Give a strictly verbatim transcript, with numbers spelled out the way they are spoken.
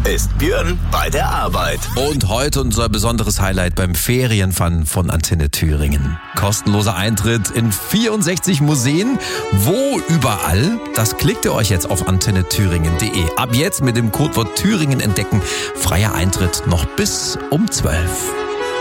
ist Björn bei der Arbeit. Und heute unser besonderes Highlight beim Ferienfun von Antenne Thüringen. Kostenloser Eintritt in vierundsechzig Museen. Wo überall? Das klickt ihr euch jetzt auf antenne thüringen punkt de. Ab jetzt mit dem Codewort Thüringen entdecken. Freier Eintritt noch bis um zwölf.